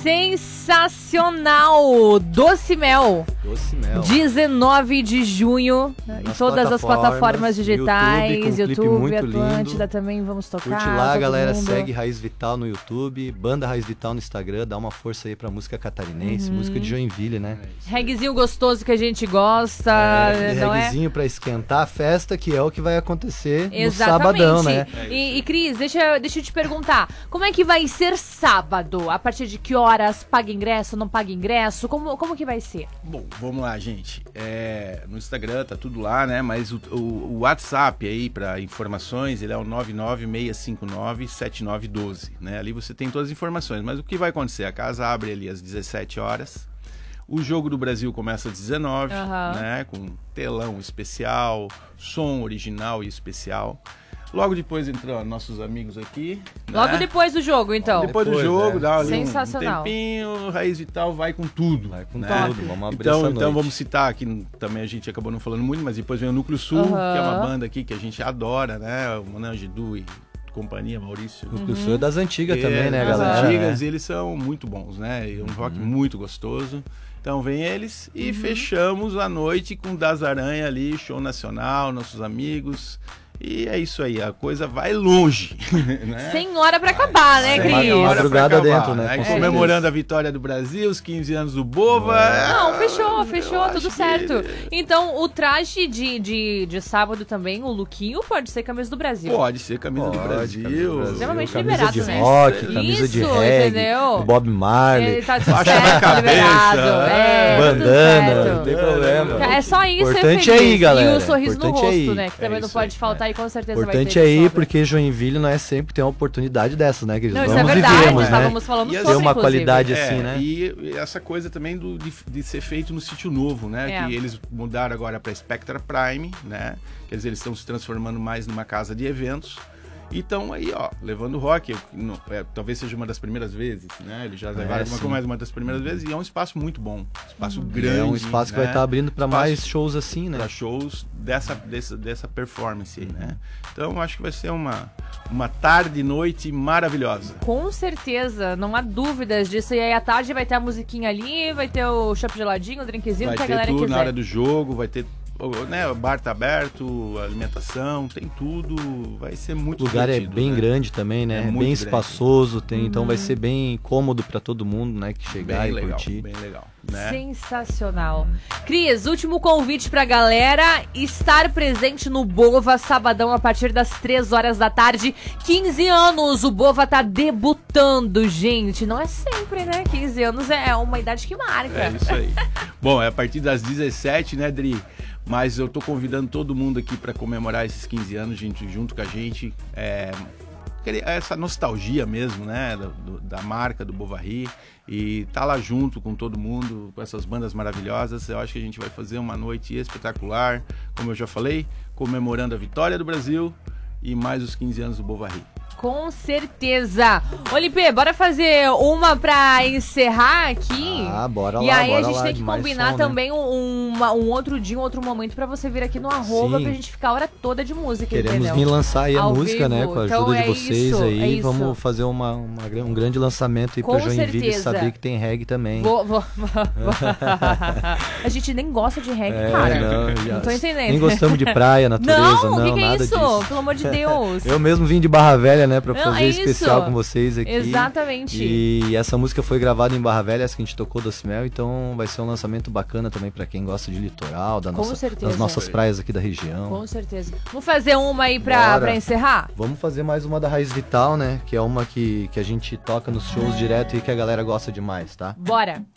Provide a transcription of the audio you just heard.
Sensacional! Doce Mel. 19 de junho, em todas as plataformas digitais, YouTube, Atlântida também vamos tocar. Curte lá, galera, segue Raiz Vital no YouTube, Banda Raiz Vital no Instagram, dá uma força aí pra música catarinense, música de Joinville, né? Reggaezinho gostoso que a gente gosta, não reggaezinho pra esquentar a festa, que é o que vai acontecer no Exatamente. sabadão, né? E Cris, deixa eu te perguntar, como é que vai ser sábado? A partir de que horas? Paga ingresso, não paga ingresso? Como que vai ser? Bom, vamos lá, gente. No Instagram tá tudo lá, né? Mas o WhatsApp aí para informações, ele é o 996597912, né? Ali você tem todas as informações. Mas o que vai acontecer? A casa abre ali às 17 horas. O Jogo do Brasil começa às 19, né? Com telão especial, som original e especial. Logo depois entram nossos amigos aqui. Logo depois do jogo, então. Depois do jogo, dá ali um Sensacional. tempinho, Raiz Vital vai com tudo. Vai com né? tudo, vamos abrir essa Então noite. vamos citar aqui, também a gente acabou não falando muito, mas depois vem o Núcleo Sul, que é uma banda aqui que a gente adora, né? O Monange Du e companhia, Maurício. O Núcleo Sul é das antigas também, né, das galera? antigas, eles são muito bons, né? E um rock muito gostoso. Então vem eles e fechamos a noite com Das Aranha ali, show nacional, nossos amigos. E é isso aí, a coisa vai longe. Né? Sem hora pra acabar, né, Cris? Madrugada dentro, né? Aí, comemorando a vitória do Brasil, os 15 anos do Bova. Não, fechou, tudo certo. Então, o traje de sábado também, o lookinho, pode ser camisa do Brasil. Pode ser camisa do Brasil. Extremamente camisa liberado, de né? rock, camisa de reggae, entendeu? do Bob Marley, Ele tá tudo Faixa na certo, cabeça, liberado. bandana, não tem tudo problema. certo. É só isso, Importante é é feliz. ir, galera. E o sorriso no Importante é rosto, ir. né? Que também não isso pode aí, faltar e com certeza vai ter. Importante é ir, porque Joinville não é sempre ter uma oportunidade dessas, né, Cris? Não, isso Vamos é verdade, vivemos, né? estávamos falando E sobre, ter uma inclusive. qualidade assim, né? E essa coisa também de ser feito no Sítio Novo, né? Que eles mudaram agora para Spectra Prime, né? Quer dizer, eles estão se transformando mais numa casa de eventos. E estão aí, ó, levando rock. Talvez seja uma das primeiras vezes, né? Eles já levaram uma das primeiras vezes. E é um espaço muito bom. Espaço grande. É um espaço que vai estar abrindo para mais shows assim, né? Para shows dessa performance aí, né? Então, acho que vai ser uma tarde e noite maravilhosa. Com certeza, não há dúvidas disso. E aí à tarde vai ter a musiquinha ali, vai ter o chopp geladinho, o drinkzinho, Vai que a ter galera tudo quiser. na hora do jogo, vai ter... Né, o bar tá aberto, alimentação, tem tudo, vai ser muito O lugar divertido, é bem né? grande também, né? É É muito bem grande. espaçoso, tem, então vai ser bem cômodo para todo mundo, né? Que chegar Bem e legal, curtir. bem legal, né? Sensacional. Cris, último convite pra galera estar presente no Bova sabadão a partir das 3 horas da tarde. 15 anos, o Bova tá debutando, gente. Não é sempre, né? 15 anos é uma idade que marca. É isso aí. Bom, é a partir das 17, né, Dri? Mas eu tô convidando todo mundo aqui para comemorar esses 15 anos, gente, junto com a gente. Essa nostalgia mesmo, né, da marca do Bovary, e tá lá junto com todo mundo, com essas bandas maravilhosas. Eu acho que a gente vai fazer uma noite espetacular, como eu já falei, comemorando a vitória do Brasil e mais os 15 anos do Bovary. Com certeza. Olipe, bora fazer uma pra encerrar aqui. Bora lá. E aí bora a gente lá, tem que demais combinar som, também um outro dia, um outro momento pra você vir aqui no @, Sim. pra gente ficar a hora toda de música, Queremos entendeu? vir lançar aí a Ao música, né? vivo. Com a Então ajuda é de vocês isso, aí. é isso. Vamos fazer um grande lançamento aí Com pra Joinville certeza. saber que tem reggae também. A gente nem gosta de reggae, cara. Não tô entendendo. Nem gostamos de praia, natureza, não, não, que é nada isso? disso. Pelo amor de Deus. Eu mesmo vim de Barra Velha, né, pra Não, fazer é especial isso. com vocês aqui. Exatamente. E essa música foi gravada em Barra Velha, essa que a gente tocou, Doce Mel, então vai ser um lançamento bacana também pra quem gosta de litoral, das nossas praias aqui da região. Com certeza. Vamos fazer uma aí pra encerrar? Vamos fazer mais uma da Raiz Vital, né, que é uma que a gente toca nos shows direto e que a galera gosta demais, tá? Bora!